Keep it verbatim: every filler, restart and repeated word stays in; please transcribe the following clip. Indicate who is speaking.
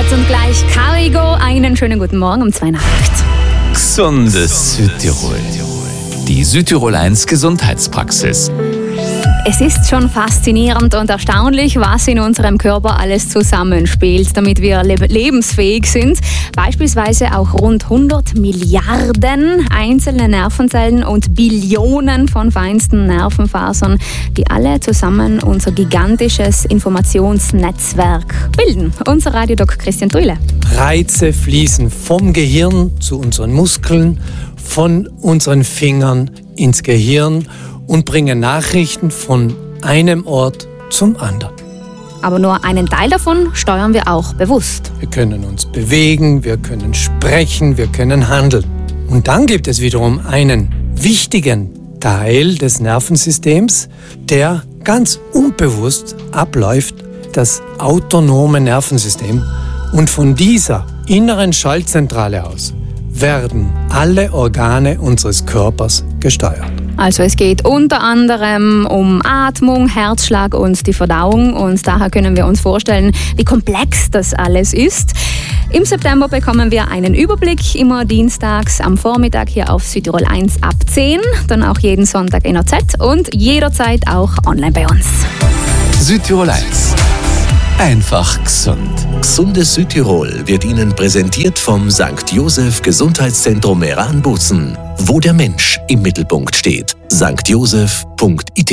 Speaker 1: Jetzt und gleich Carigo. Einen schönen guten Morgen um zwei nach acht.
Speaker 2: Gesundes Südtirol. Die Südtirol eins Gesundheitspraxis.
Speaker 1: Es ist schon faszinierend und erstaunlich, was in unserem Körper alles zusammenspielt, damit wir le- lebensfähig sind. Beispielsweise auch rund hundert Milliarden einzelne Nervenzellen und Billionen von feinsten Nervenfasern, die alle zusammen unser gigantisches Informationsnetzwerk bilden. Unser Radiodoc Christian Trühle.
Speaker 3: Reize fließen vom Gehirn zu unseren Muskeln, von unseren Fingern ins Gehirn und bringen Nachrichten von einem Ort zum anderen.
Speaker 1: Aber nur einen Teil davon steuern wir auch bewusst.
Speaker 3: Wir können uns bewegen, wir können sprechen, wir können handeln. Und dann gibt es wiederum einen wichtigen Teil des Nervensystems, der ganz unbewusst abläuft, das autonome Nervensystem. Und von dieser inneren Schaltzentrale aus werden alle Organe unseres Körpers gesteuert.
Speaker 1: Also es geht unter anderem um Atmung, Herzschlag und die Verdauung. Und daher können wir uns vorstellen, wie komplex das alles ist. Im September bekommen wir einen Überblick, immer dienstags am Vormittag hier auf Südtirol eins ab zehn, dann auch jeden Sonntag in O Z und jederzeit auch online bei uns.
Speaker 2: Südtirol eins. Einfach gesund.
Speaker 4: Gesundes Südtirol wird Ihnen präsentiert vom Sankt Joseph Gesundheitszentrum Meran-Bozen, wo der Mensch im Mittelpunkt steht. sankt joseph punkt I T